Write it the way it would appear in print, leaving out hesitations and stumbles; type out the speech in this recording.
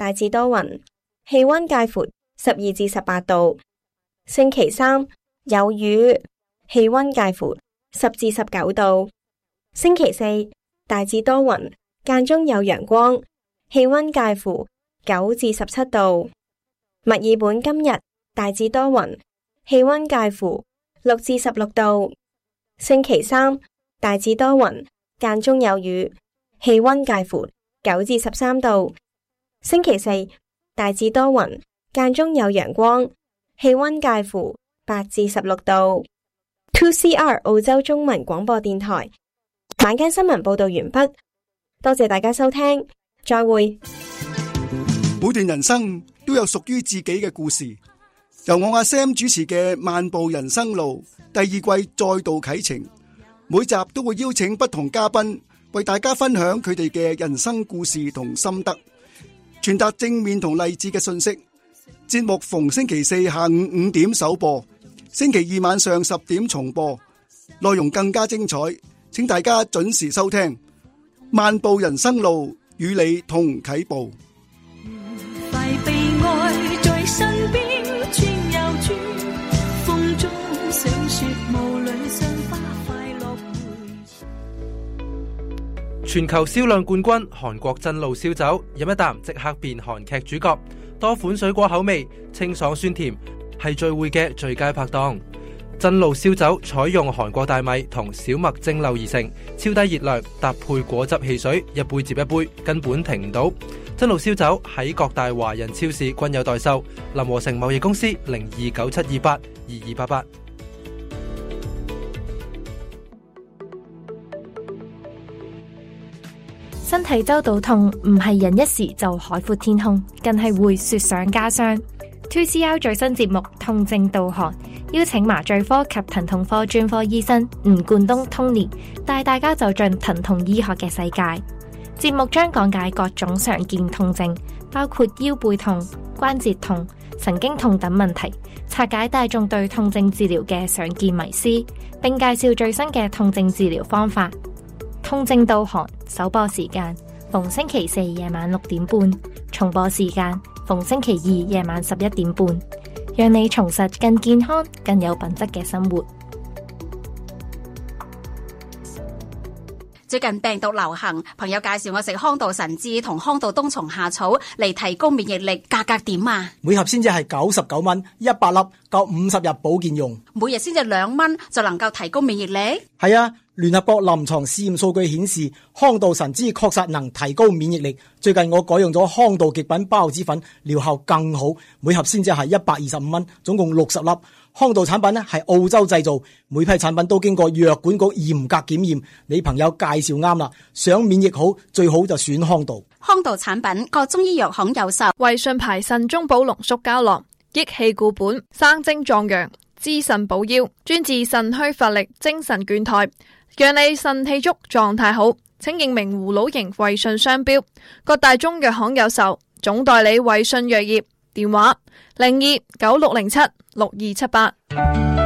大致多雲，氣溫介乎12至18度。星期三有雨，氣溫介乎10至19度。星期四大致多雲，間中有陽光，氣溫介乎9至17度。墨爾本今日大致多雲，氣溫介乎6至16度。星期三大致多雲，間中有雨，氣溫介乎9至13度。星期四大致多雲，間中有陽光，氣溫介乎8至16度。2CR 澳洲中文廣播電台晚間新聞報道完畢，多謝大家收聽，再會。 每段人生都有屬於自己嘅故事，由我阿 Sam 主持嘅《漫步人生路》第二季再度啟程，每集都會邀請不同嘉賓為大家分享佢哋嘅人生故事同心得，傳達正面同勵志嘅信息。節目逢星期四下午5點首播，星期二晚上10點重播，內容更加精彩，請大家準時收聽《漫步人生路》，與你同啟步。 快被愛在身邊轉又轉，風中想說霧裏賞花快樂回。 全球銷量冠軍韓國真露燒酒，飲一啖即刻變韓劇主角。多款水果口味，清爽酸甜，係聚會嘅最佳拍檔。真露燒酒採用韓國大米同小麥蒸餾而成，超低熱量，搭配果汁汽水，一杯接一杯，根本停唔到。真露燒酒喺各大華人超市均有代售。林和成貿易公司0297282288。 身體周到痛唔係人一時就海闊天空，更係會雪上加霜。2CR 最新節目《痛症導航》，邀請麻醉科及疼痛科專科醫生吳冠東 Tony 帶大家走進疼痛醫學嘅世界。節目將講解各種常見痛症，包括腰背痛、關節痛、神經痛等問題，拆解大眾對痛症治療嘅常見迷思，並介紹最新嘅痛症治療方法。痛症導航首播時間逢星期四夜晚6點半，重播時間逢星期二夜晚11點半，讓你重拾更健康、更有品質嘅生活。 最近病毒流行，朋友介紹我食康道神芝同康道冬蟲夏草嚟提高免疫力，價格點啊？ 每盒先至係99蚊，100粒夠50日保健用。 每日先至2蚊就能夠提高免疫力？ 係啊，聯合國臨床試驗數據顯示，康道神芝確實能提高免疫力。最近我改用咗康道極品孢子粉，療效更好。每盒先至係125蚊，總共60粒。康道產品呢係澳洲製造，每批產品都經過藥管局嚴格檢驗。你朋友介紹啱啦，想免疫好最好就選康道。 康道產品各中醫藥行有售。 維信牌腎中寶濃縮膠囊，益氣固本，生精壯陽，滋腎補腰，專治腎虛乏力、精神倦怠，讓你腎氣足，狀態好。請認明葫蘆形維信商標，各大中藥行有售。總代理維信藥業，電話0296076278。